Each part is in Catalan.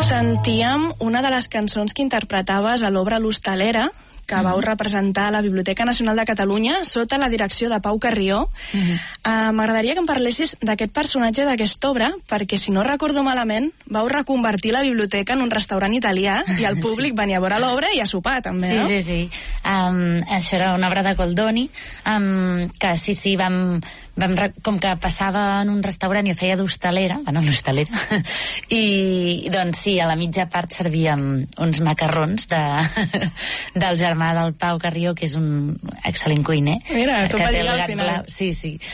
Sentíem una de les cançons que interpretaves a l'obra L'Hostalera, que vau representar a la Biblioteca Nacional de Catalunya sota la direcció de Pau Carrió. M'agradaria que em parlessis d'aquest personatge d'aquesta obra, perquè, si no recordo malament, vau reconvertir la biblioteca en un restaurant italià i el públic venia a veure l'obra i a sopar, també, no? Sí. Això era una obra de Goldoni, que sí, com que passava en un restaurant i ho feia d'hostalera, l'hostalera, i doncs sí, a la mitja part servíem uns macarrons del germà del Pau Carrió, que és un excel·lent cuiner. Mira, tu pel al final. Sí.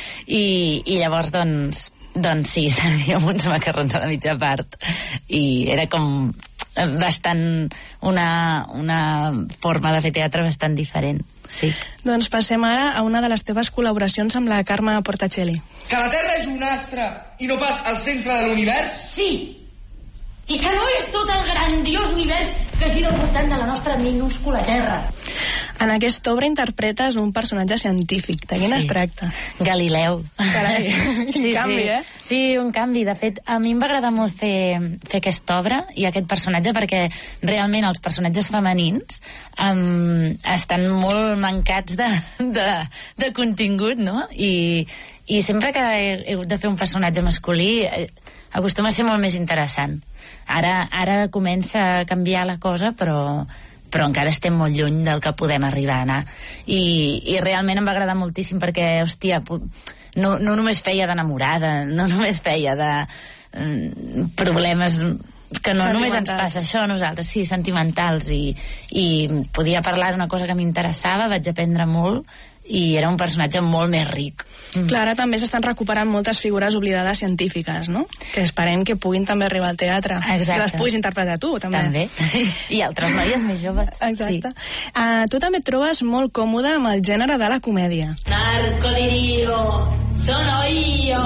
I llavors, doncs sí, servíem uns macarrons a la mitja part. I era com bastant una forma de fer teatre bastant diferent. Sí. Doncs passem ara a una de les teves col·laboracions amb la Carme Portacelli. Que la Terra és un astre i no pas el centre de l'univers? Sí. I que no és tot el grandiós univers que gira al voltant de la nostra minúscula Terra. En aquesta obra interpretes un personatge científic. De quin es tracta? Galileu. Carai, quin canvi, eh? Sí, un canvi. De fet, a mi em va agradar molt fer aquesta obra i aquest personatge, perquè realment els personatges femenins estan molt mancats de contingut, no? I sempre que he hagut de fer un personatge masculí acostuma a ser molt més interessant. Ara comença a canviar la cosa, però encara estem molt lluny del que podem arribar a anar. I realment em va agradar moltíssim perquè, hòstia, no només feia d'enamorada, no només feia de problemes que no només ens passa això a nosaltres, sí, sentimentals, i podia parlar d'una cosa que m'interessava, vaig aprendre molt, i era un personatge molt més ric. Clara, també s'estan recuperant moltes figures oblidades científiques, no? Que esperem que puguin també arribar al teatre. Exacte. Que les puguis interpretar tu, també. També. I altres noies més joves. Exacte. Sí. Tu també et trobes molt còmode amb el gènere de la comèdia. Narco di Dio, sono io.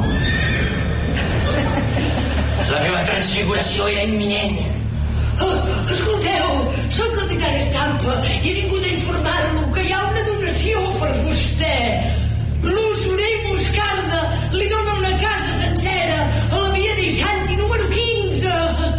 La meva transfiguració era imminent. Escolteu, soc el capità Estampa i he vingut a informar-lo que hi ha una donació per vostè. L'usurer Moscarda li dona una casa sencera a la via dei Santi número 15.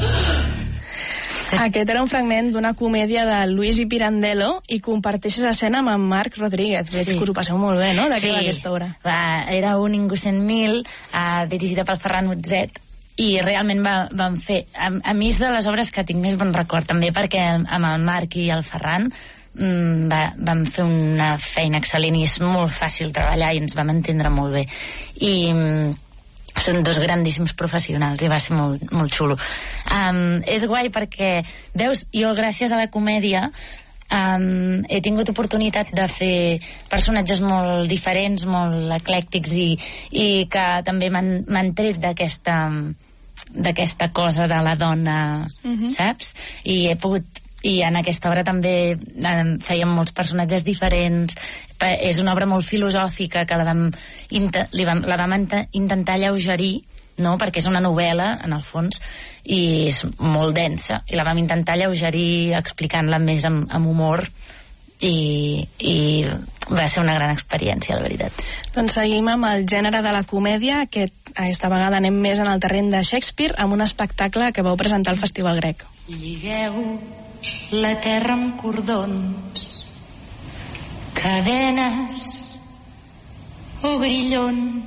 Aquest era un fragment d'una comèdia de Luisi Pirandello i comparteixes escena amb en Marc Rodríguez. Veig que us ho passeu molt bé, no?, d'aquesta obra. Era un Ningú 100.000, dirigida pel Ferran Utzet, i realment vam fer, a mi és de les obres que tinc més bon record, també perquè amb el Marc i el Ferran vam fer una feina excel·lent i és molt fàcil treballar i ens vam entendre molt bé, i són dos grandíssims professionals i va ser molt, molt xulo. És guai perquè, veus, jo gràcies a la comèdia he tingut oportunitat de fer personatges molt diferents, molt eclèctics, i que també m'han tret d'aquesta cosa de la dona, saps? I en aquesta obra també fèiem molts personatges diferents. És una obra molt filosòfica que la vam intentar alleugerir, no? Perquè és una novel·la, en el fons, i és molt densa, i la vam intentar alleugerir explicant-la més amb humor, i va ser una gran experiència, la veritat. Doncs seguim amb el gènere de la comèdia, que aquesta vegada anem més en el terreny de Shakespeare, amb un espectacle que vau presentar al Festival Grec. Lligueu la terra amb cordons, cadenes o grillons,